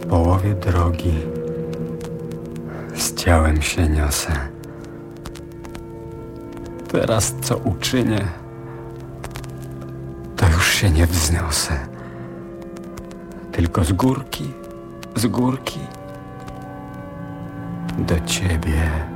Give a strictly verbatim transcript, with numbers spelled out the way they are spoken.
połowie drogi z ciałem się niosę. Teraz co uczynię, to już się nie wzniosę. Tylko z górki, z górki do ciebie.